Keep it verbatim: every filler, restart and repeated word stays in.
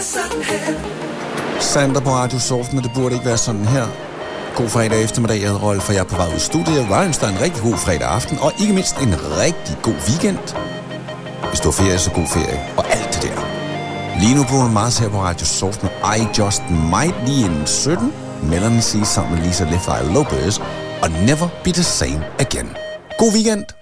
Sander på Radio Soft, men det burde ikke være sådan her. God fredag eftermiddag, jeg hedder Rolf, for jeg er på vej ud i studiet. Jeg var ønsker en rigtig god fredag aften, og ikke mindst en rigtig god weekend. Hvis du har ferie, så god ferie, og alt det der. Lige nu Bruno Mars her på Radio Soft med I Just Might, lige inden sytten. Melanie C. sammen med Lisa Left Eye Lopez, og Never Be The Same Again. God weekend!